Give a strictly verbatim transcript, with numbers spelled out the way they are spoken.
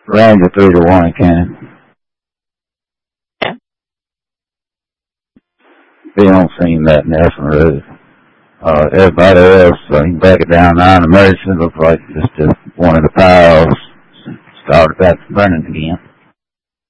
Ranger three to one, Cannon. Yeah. They don't seem that Nelson Road. Uh, everybody else, uh, you can back it down nine emergency, looks like just uh, one of the piles started back burning again.